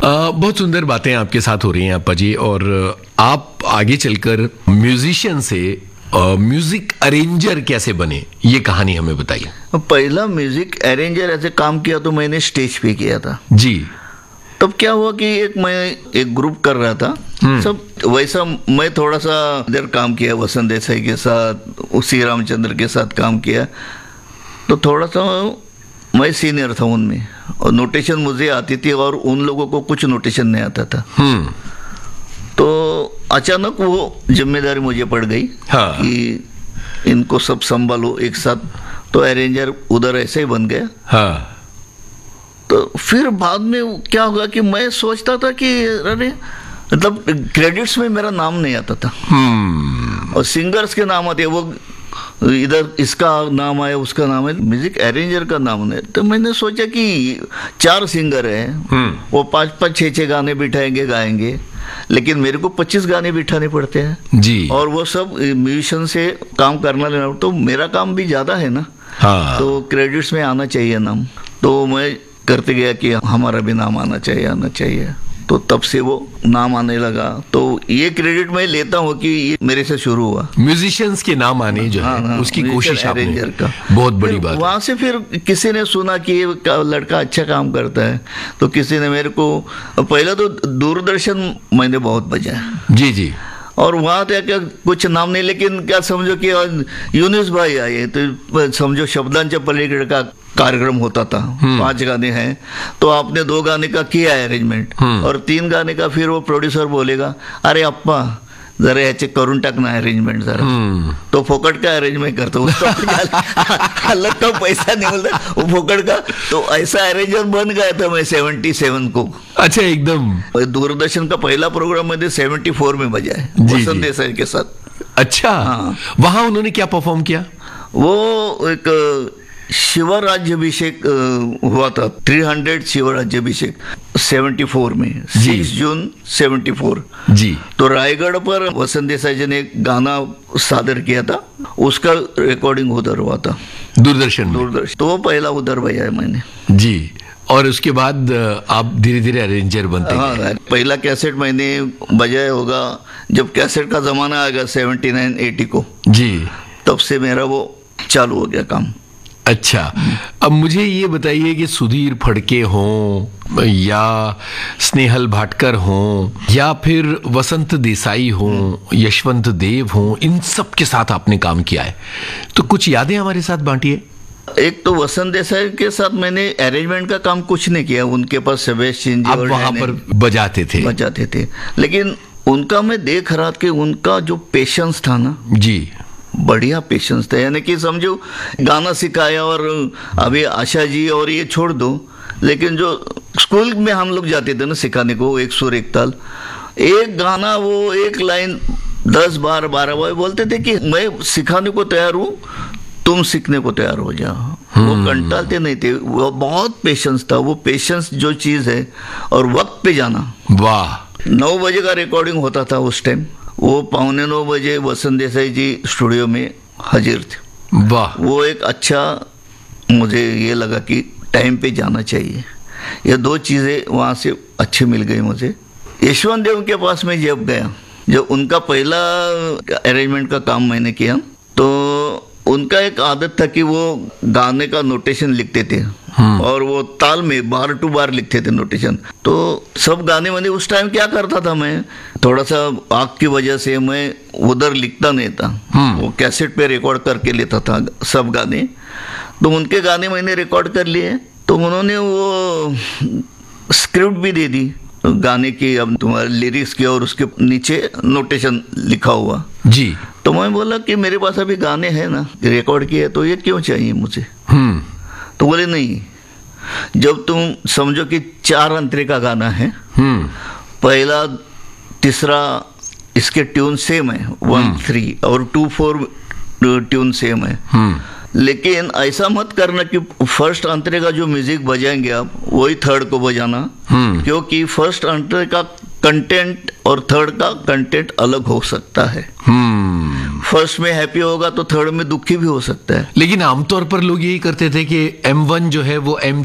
बहुत सुंदर बातें आपके साथ हो रही हैं अप्पा जी, और आप आगे चलकर म्यूजिशियन से म्यूजिक अरेंजर कैसे बने, ये कहानी हमें बताइए। पहला म्यूजिक अरेंजर ऐसे काम किया तो मैंने स्टेज पे किया था जी। तब क्या हुआ कि मैं एक ग्रुप कर रहा था सब वैसा, मैं थोड़ा सा इधर काम किया वसंत देसाई के साथ, उसी रामचंद्र के साथ काम किया, तो थोड़ा सा मैं सीनियर था उनमें और नोटेशन मुझे आती थी और उन लोगों को कुछ नोटेशन नहीं आता था। तो अचानक वो जिम्मेदारी मुझे पड़ गई कि इनको सब संभालो एक साथ, तो अरेंजर उधर ऐसे ही बन गया। तो फिर बाद में क्या होगा कि मैं सोचता था कि अरे मतलब क्रेडिट्स में मेरा नाम नहीं आता था और सिंगर्स के नाम आते, वो इधर इसका नाम आया उसका नाम है, म्यूजिक अरेंजर का नाम नहीं। तो मैंने सोचा कि 4 सिंगर हैं, वो 5-5 6-6 गाने बिठाएंगे गाएंगे, लेकिन मेरे को 25 गाने बिठाने पड़ते हैं जी, और वो सब म्यूजिशियन से काम करना लेना, तो मेरा काम भी ज्यादा है ना। तो क्रेडिट्स में आना चाहिए नाम, तो मैं करते गया कि हमारा भी नाम आना चाहिए, तो तब से वो नाम आने लगा। तो ये क्रेडिट मैं लेता हूँ कि ये मेरे से शुरू हुआ, म्यूजिशियंस के नाम आने जो है उसकी कोशिश अरेंजर का, बहुत बड़ी बात। वहां से फिर किसी ने सुना कि ये लड़का अच्छा काम करता है, तो किसी ने मेरे को, पहले तो दूरदर्शन मैंने बहुत बजाया जी, और वहाँ तो क्या कुछ नाम नहीं, लेकिन क्या समझो कि यूनुस भाई आए तो समझो शब्दांच्या पलीकडे का कार्यक्रम होता था, 5 गाने हैं तो आपने 2 गाने का किया अरेंजमेंट और 3 गाने का फिर वो प्रोड्यूसर बोलेगा अरे अप्पा जरा ह्याचे करून टाक ना अरेंजमेंट जरा, तो फोकट का अरेंजमेंट करता उसका अलग का पैसा नहीं मिलता, वो फोकट का। तो ऐसा अरेंजर बन गया था मैं 77 को। अच्छा, एकदम दूरदर्शन का पहला प्रोग्राम मैंने 74 में बजा है वसंत देसाई के साथ। अच्छा, वहां उन्होंने क्या परफॉर्म किया? वो एक शिवराज्याभिषेक हुआ था, 300 शिवराज्याभिषेक 74 में, 6 जून 74 जी। तो रायगढ़ पर वसंत देसाई जी ने एक गाना सादर किया था, उसका रिकॉर्डिंग उधर हुआ था दूरदर्शन, तो वो पहला उधर बजाया मैंने जी। और उसके बाद आप धीरे धीरे अरेंजर बनते गए। पहला कैसेट मैंने बजाया होगा जब कैसेट का जमाना आएगा 79-80 को जी, तब से मेरा वो चालू हो गया काम। अच्छा, अब मुझे ये बताइए कि सुधीर फड़के हों या स्नेहल भाटकर हों या फिर वसंत देसाई हों, यशवंत देव हों, इन सब के साथ आपने काम किया है, तो कुछ यादें हमारे साथ बांटिए। एक तो वसंत देसाई के साथ मैंने अरेंजमेंट का काम कुछ नहीं किया, उनके पास सेबेस्टियन जी और वहां पर बजाते थे, लेकिन उनका मैं देख रहा था कि उनका जो पेशेंस था ना जी, बढ़िया पेशेंस था। यानी कि समझो गाना सिखाया और अभी आशा जी और ये छोड़ दो, लेकिन जो स्कूल में हम लोग जाते थे ना सिखाने को, एक सुर एक ताल, एक गाना वो एक लाइन 10 बार 12 बार बोलते थे कि मैं सिखाने को तैयार हूँ, तुम सीखने को तैयार हो जाओ। वो कंटालते नहीं थे, वो बहुत पेशेंस था। वो पेशेंस जो चीज है, और वक्त पे जाना। वाह। 9 बजे का रिकॉर्डिंग होता था उस टाइम, वो 8:45 बजे वसंत देसाई जी स्टूडियो में हाजिर थे। वाह। वो एक अच्छा, मुझे ये लगा कि टाइम पे जाना चाहिए। ये 2 चीजें वहां से अच्छी मिल गई मुझे। यशवंत देव के पास में जब गया, जब उनका पहला अरेंजमेंट का काम मैंने किया, तो उनका एक आदत था कि वो गाने का नोटेशन लिखते थे और वो ताल में बार टू बार लिखते थे नोटेशन। तो सब गाने मैंने उस टाइम क्या करता था, मैं थोड़ा सा आँख की वजह से मैं उधर लिखता नहीं था, वो कैसेट पे रिकॉर्ड करके लेता था सब गाने। तो उनके गाने मैंने रिकॉर्ड कर लिए, तो उन्होंने वो स्क्रिप्ट भी दे दी गाने की, अब तुम्हारे लिरिक्स की और उसके नीचे नोटेशन लिखा हुआ जी। तो मैं बोला कि मेरे पास अभी गाने हैं ना रिकॉर्ड किए, तो ये क्यों चाहिए मुझे? तो बोले नहीं, जब तुम समझो कि 4 अंतरे का गाना है, पहला तीसरा इसके ट्यून सेम है, 1-3 और 2-4 ट्यून सेम है, लेकिन ऐसा मत करना कि फर्स्ट अंतरे का जो म्यूजिक बजाएंगे आप वही थर्ड को बजाना, क्योंकि फर्स्ट अंतरे का कंटेंट और थर्ड का कंटेंट अलग हो सकता है। फर्स्ट में हैप्पी होगा तो थर्ड में दुखी भी हो सकता है। लेकिन आमतौर पर लोग यही करते थे कि M1 जो है वो M